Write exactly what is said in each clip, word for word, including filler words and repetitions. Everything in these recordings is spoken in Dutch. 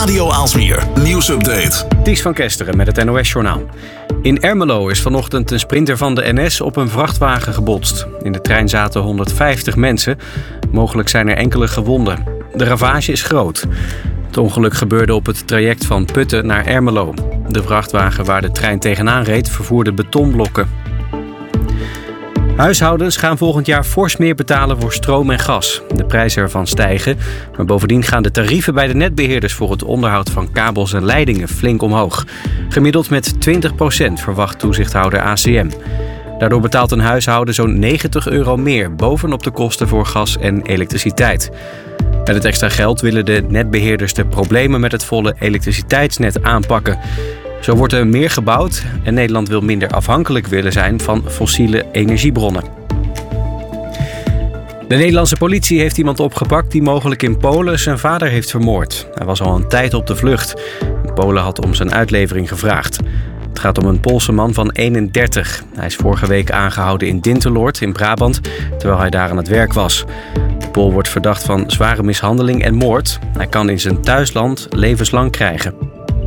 Radio Aalsmeer. Nieuwsupdate. Ties van Kesteren met het N O S-journaal. In Ermelo is vanochtend een sprinter van de N S op een vrachtwagen gebotst. In de trein zaten honderdvijftig mensen. Mogelijk zijn er enkele gewonden. De ravage is groot. Het ongeluk gebeurde op het traject van Putten naar Ermelo. De vrachtwagen waar de trein tegenaan reed vervoerde betonblokken. Huishoudens gaan volgend jaar fors meer betalen voor stroom en gas. De prijzen ervan stijgen, maar bovendien gaan de tarieven bij de netbeheerders voor het onderhoud van kabels en leidingen flink omhoog. Gemiddeld met twintig procent, verwacht toezichthouder A C M. Daardoor betaalt een huishouden zo'n negentig euro meer bovenop de kosten voor gas en elektriciteit. Met het extra geld willen de netbeheerders de problemen met het volle elektriciteitsnet aanpakken. Zo wordt er meer gebouwd en Nederland wil minder afhankelijk willen zijn van fossiele energiebronnen. De Nederlandse politie heeft iemand opgepakt die mogelijk in Polen zijn vader heeft vermoord. Hij was al een tijd op de vlucht. Polen had om zijn uitlevering gevraagd. Het gaat om een Poolse man van eenendertig. Hij is vorige week aangehouden in Dinteloord in Brabant, terwijl hij daar aan het werk was. De Pool wordt verdacht van zware mishandeling en moord. Hij kan in zijn thuisland levenslang krijgen.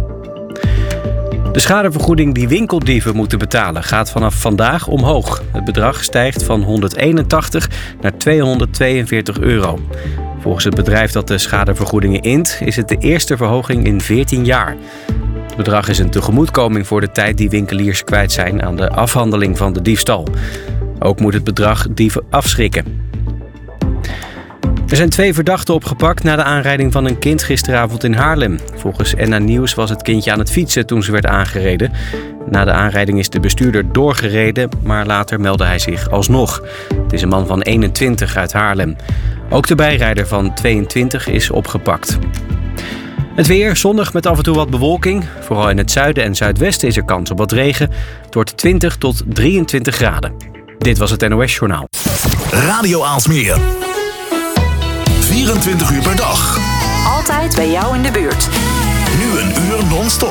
De schadevergoeding die winkeldieven moeten betalen gaat vanaf vandaag omhoog. Het bedrag stijgt van honderdeenentachtig naar tweehonderdtweeënveertig euro. Volgens het bedrijf dat de schadevergoedingen int is het de eerste verhoging in veertien jaar. Het bedrag is een tegemoetkoming voor de tijd die winkeliers kwijt zijn aan de afhandeling van de diefstal. Ook moet het bedrag dieven afschrikken. Er zijn twee verdachten opgepakt na de aanrijding van een kind gisteravond in Haarlem. Volgens N A Nieuws was het kindje aan het fietsen toen ze werd aangereden. Na de aanrijding is de bestuurder doorgereden, maar later meldde hij zich alsnog. Het is een man van eenentwintig uit Haarlem. Ook de bijrijder van tweeëntwintig is opgepakt. Het weer, zonnig met af en toe wat bewolking. Vooral in het zuiden en zuidwesten is er kans op wat regen. Het wordt twintig tot drieëntwintig graden. Dit was het N O S-journaal. Radio Aalsmeer. vierentwintig uur per dag. Altijd bij jou in de buurt. Nu een uur non-stop.